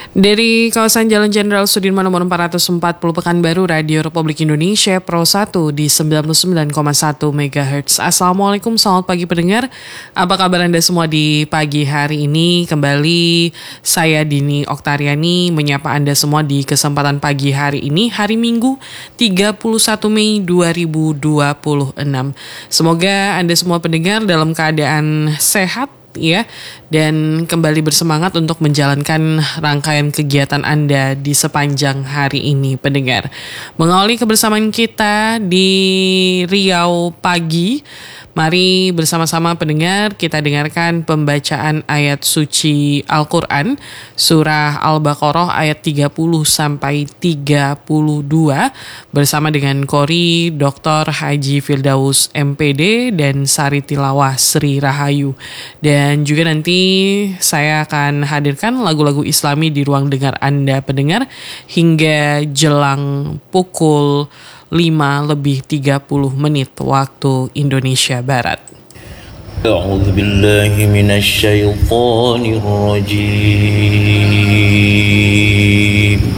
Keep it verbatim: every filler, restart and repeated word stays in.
Dari kawasan Jalan Jenderal Sudirman nomor empat ratus empat puluh Pekanbaru, Radio Republik Indonesia Pro satu di sembilan puluh sembilan koma satu megahertz. Assalamualaikum, selamat pagi pendengar. Apa kabar Anda semua di pagi hari ini? Kembali saya Dini Oktariani menyapa Anda semua di kesempatan pagi hari ini, hari Minggu tiga puluh satu Mei dua ribu dua puluh enam. Semoga Anda semua pendengar dalam keadaan sehat ya, dan kembali bersemangat untuk menjalankan rangkaian kegiatan Anda di sepanjang hari ini pendengar. Mengawali kebersamaan kita di Riau pagi, mari bersama-sama pendengar kita dengarkan pembacaan ayat suci Al-Quran surah Al-Baqarah ayat tiga puluh sampai tiga puluh dua bersama dengan Qori Doktor Haji Firdaus M P D dan Sari Tilawah Sri Rahayu. Dan juga nanti saya akan hadirkan lagu-lagu Islami di ruang dengar Anda pendengar hingga jelang pukul lima lebih tiga puluh menit waktu Indonesia Barat. A'udzu billahi minasy syaithanir rajim.